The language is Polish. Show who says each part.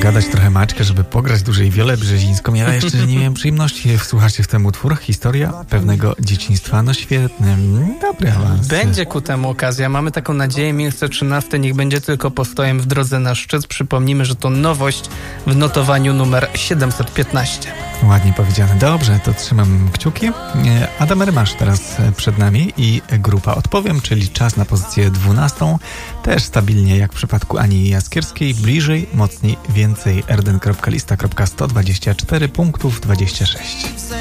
Speaker 1: nagadać trochę Maćkę, żeby pograć dłużej Wiolę Brzezińską. Ja jeszcze nie miałem przyjemności wsłuchać się w ten utwór. Historia pewnego dzieciństwa. No świetny, dobry awans.
Speaker 2: Będzie ku temu okazja. Mamy taką nadzieję. Miejsce 13 niech będzie tylko postojem w drodze na szczyt. Przypomnijmy, że to nowość w notowaniu numer 715.
Speaker 1: Ładnie powiedziane. Dobrze, to trzymam kciuki. Adam Rymasz teraz przed nami i grupa Odpowiem, czyli czas na pozycję 12. Też stabilnie jak w przypadku Ani Jaskierskiej. Bliżej, mocniej, więcej. rden.lista.124 punktów 26.